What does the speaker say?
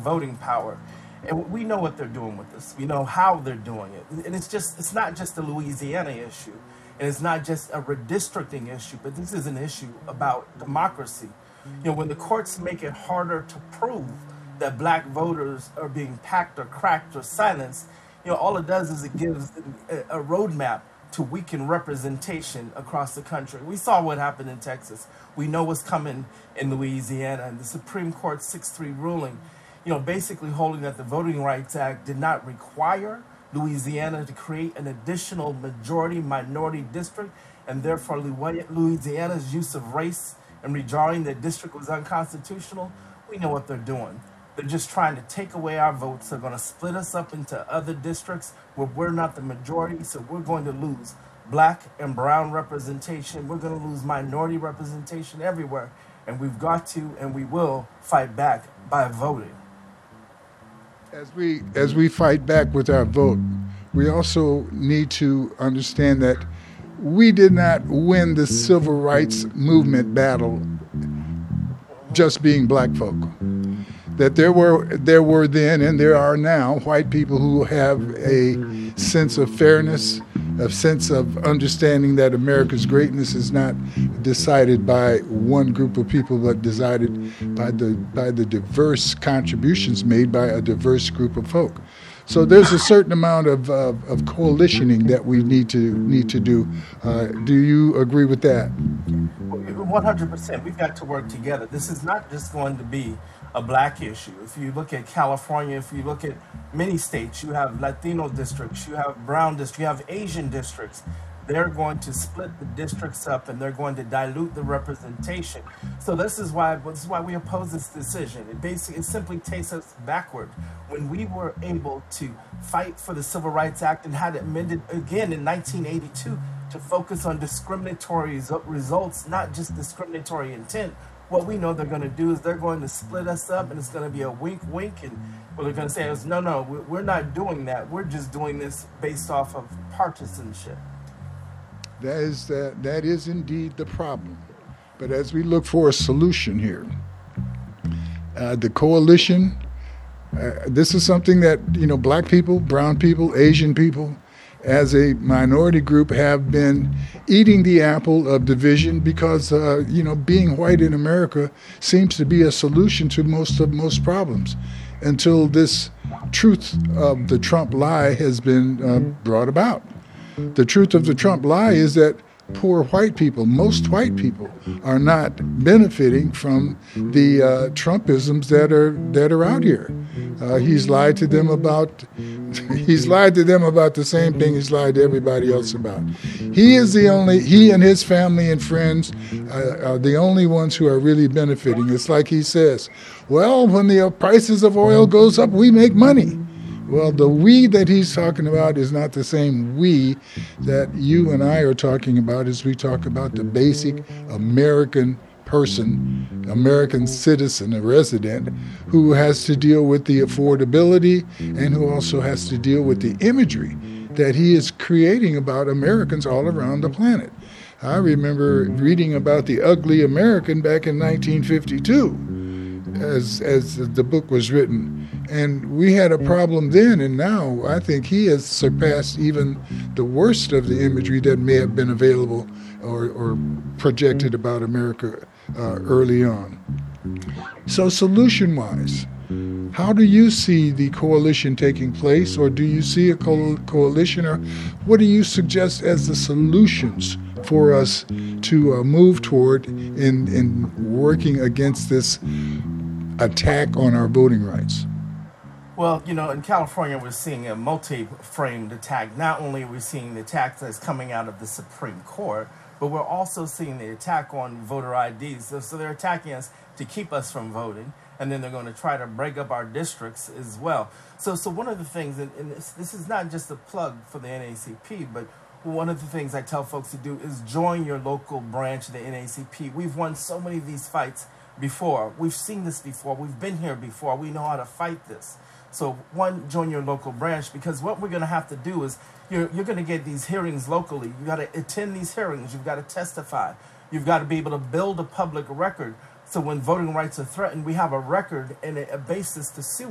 voting power. And we know what they're doing with this. We know how they're doing it. And it's not just a Louisiana issue. And it's not just a redistricting issue, but this is an issue about democracy. When the courts make it harder to prove that black voters are being packed or cracked or silenced, all it does is it gives a roadmap to weaken representation across the country. We saw what happened in Texas. We know what's coming in Louisiana, and the Supreme Court 6-3 ruling, basically holding that the Voting Rights Act did not require Louisiana to create an additional majority minority district, and therefore Louisiana's use of race and redrawing the district was unconstitutional. We know what they're doing. They're just trying to take away our votes. They're going to split us up into other districts where we're not the majority, so we're going to lose black and brown representation. We're going to lose minority representation everywhere, and we've got to and we will fight back by voting. As we fight back with our vote, we also need to understand that we did not win the civil rights movement battle just being black folk. That there were then and there are now white people who have a sense of fairness, a sense of understanding that America's greatness is not decided by one group of people, but decided by the diverse contributions made by a diverse group of folk. So there's a certain amount of coalitioning that we need to do. Do you agree with that? 100%. We've got to work together. This is not just going to be a black issue. If you look at California, if you look at many states, you have Latino districts, you have brown districts, you have Asian districts. They're going to split the districts up and they're going to dilute the representation. So this is why we oppose this decision. It simply takes us backward. When we were able to fight for the Civil Rights Act and had it amended again in 1982 to focus on discriminatory results, not just discriminatory intent, what we know they're going to do is they're going to split us up, and it's going to be a wink, wink, and what they're going to say is, no, we're not doing that. We're just doing this based off of partisanship. That is indeed the problem. But as we look for a solution here, the coalition, this is something that black people, brown people, Asian people, as a minority group, have been eating the apple of division because being white in America seems to be a solution to most problems, until this truth of the Trump lie has been brought about. The truth of the Trump lie is that poor white people, most white people, are not benefiting from the Trumpisms that are out here. He's lied to them about the same thing he's lied to everybody else about. He and his family and friends are the only ones who are really benefiting. It's like he says, well, when the prices of oil goes up, we make money. Well, the we that he's talking about is not the same we that you and I are talking about as we talk about the basic American person, American citizen, a resident, who has to deal with the affordability and who also has to deal with the imagery that he is creating about Americans all around the planet. I remember reading about the ugly American back in 1952 as the book was written. And we had a problem then, and now I think he has surpassed even the worst of the imagery that may have been available or projected about America early on. So solution-wise, how do you see the coalition taking place, or do you see a coalition, or what do you suggest as the solutions for us to move toward in working against this attack on our voting rights? Well, in California, we're seeing a multi-framed attack. Not only are we seeing the attack that's coming out of the Supreme Court, but we're also seeing the attack on voter IDs. So they're attacking us to keep us from voting, and then they're going to try to break up our districts as well. So one of the things, and this is not just a plug for the NAACP, but one of the things I tell folks to do is join your local branch of the NAACP. We've won so many of these fights before. We've seen this before. We've been here before. We know how to fight this. So one, join your local branch, because what we're going to have to do is you're going to get these hearings locally. You got to attend these hearings. You've got to testify. You've got to be able to build a public record. So when voting rights are threatened, we have a record and a basis to sue